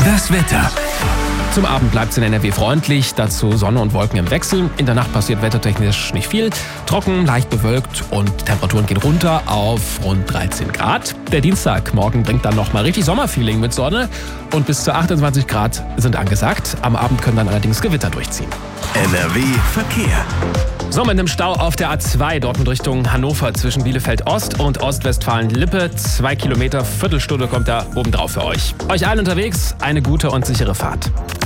Das Wetter. Zum Abend bleibt es in NRW freundlich, dazu Sonne und Wolken im Wechsel. In der Nacht passiert wettertechnisch nicht viel. Trocken, leicht bewölkt und Temperaturen gehen runter auf rund 13 Grad. Der Dienstagmorgen bringt dann nochmal richtig Sommerfeeling mit Sonne und bis zu 28 Grad sind angesagt. Am Abend können dann allerdings Gewitter durchziehen. NRW Verkehr. So, mit einem Stau auf der A2 Dortmund Richtung Hannover zwischen Bielefeld Ost und Ostwestfalen-Lippe. 2 Kilometer, Viertelstunde kommt da obendrauf für euch. Euch allen unterwegs eine gute und sichere Fahrt.